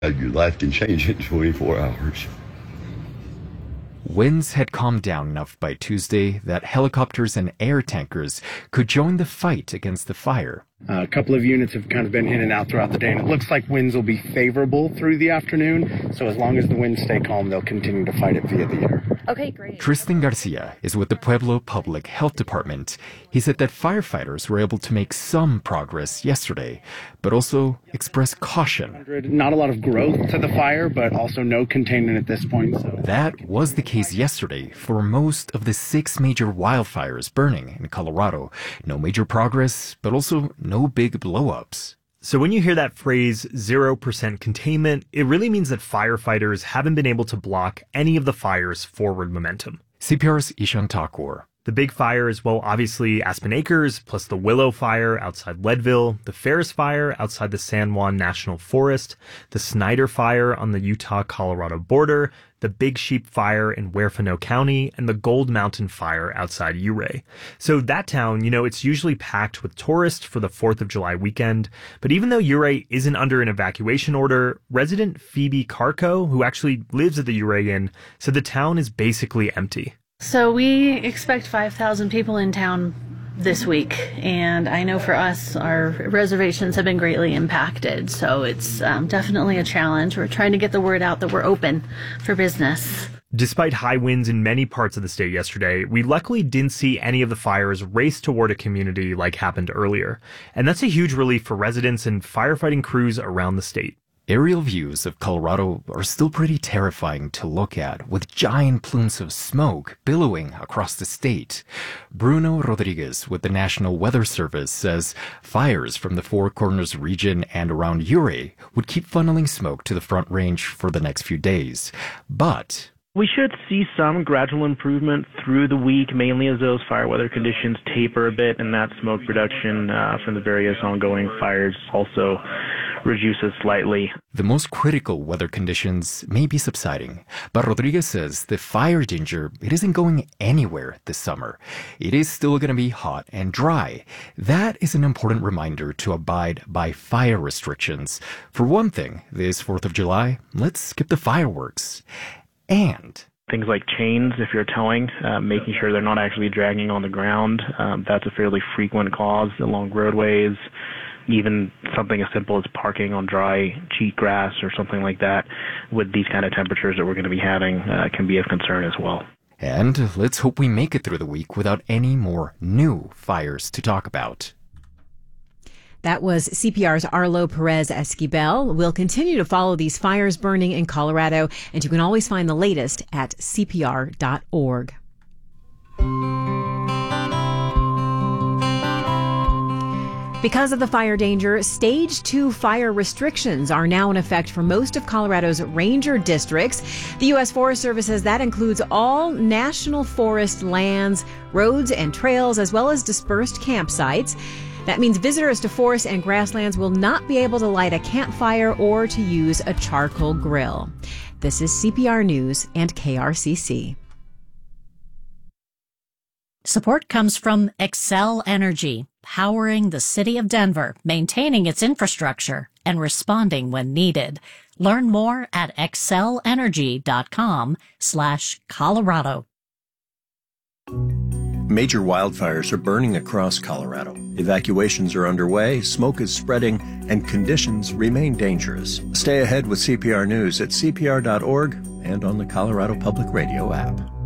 Your life can change in 24 hours. Winds had calmed down enough by Tuesday that helicopters and air tankers could join the fight against the fire. A couple of units have kind of been in and out throughout the day, and it looks like winds will be favorable through the afternoon. So as long as the winds stay calm, they'll continue to fight it via the air. Okay, great. Tristan Garcia is with the Pueblo Public Health Department. He said that firefighters were able to make some progress yesterday, but also expressed caution. Not a lot of growth to the fire, but also no containment at this point. So. That was the case yesterday for most of the 6 major wildfires burning in Colorado. No major progress, but also no big blowups. So when you hear that phrase 0% containment, it really means that firefighters haven't been able to block any of the fire's forward momentum. CPR's Ishan Thakur. The big fires, well, obviously Aspen Acres, plus the Willow Fire outside Leadville, the Ferris Fire outside the San Juan National Forest, the Snyder Fire on the Utah-Colorado border, the Big Sheep Fire in Huerfano County, and the Gold Mountain Fire outside Ouray. So that town, it's usually packed with tourists for the 4th of July weekend. But even though Ouray isn't under an evacuation order, resident Phoebe Carco, who actually lives at the Ouray Inn, said the town is basically empty. So we expect 5,000 people in town this week, and I know for us, our reservations have been greatly impacted, so it's definitely a challenge. We're trying to get the word out that we're open for business. Despite high winds in many parts of the state yesterday, we luckily didn't see any of the fires race toward a community like happened earlier, and that's a huge relief for residents and firefighting crews around the state. Aerial views of Colorado are still pretty terrifying to look at, with giant plumes of smoke billowing across the state. Bruno Rodriguez with the National Weather Service says fires from the Four Corners region and around Ouray would keep funneling smoke to the Front Range for the next few days. But we should see some gradual improvement through the week, mainly as those fire weather conditions taper a bit and that smoke production from the various ongoing fires also reduces slightly. The most critical weather conditions may be subsiding, but Rodriguez says the fire danger, it isn't going anywhere this summer. It is still going to be hot and dry. That is an important reminder to abide by fire restrictions. For one thing, this 4th of July, let's skip the fireworks. And things like chains, if you're towing, making sure they're not actually dragging on the ground. That's a fairly frequent cause along roadways. Even something as simple as parking on dry cheat grass or something like that with these kind of temperatures that we're going to be having can be of concern as well. And let's hope we make it through the week without any more new fires to talk about. That was CPR's Arlo Perez Esquivel. We'll continue to follow these fires burning in Colorado, and you can always find the latest at cpr.org. Because of the fire danger, Stage 2 fire restrictions are now in effect for most of Colorado's ranger districts. The U.S. Forest Service says that includes all national forest lands, roads and trails, as well as dispersed campsites. That means visitors to forests and grasslands will not be able to light a campfire or to use a charcoal grill. This is CPR News and KRCC. Support comes from Xcel Energy, powering the city of Denver, maintaining its infrastructure, and responding when needed. Learn more at xcelenergy.com/Colorado. Major wildfires are burning across Colorado. Evacuations are underway, smoke is spreading, and conditions remain dangerous. Stay ahead with CPR News at cpr.org and on the Colorado Public Radio app.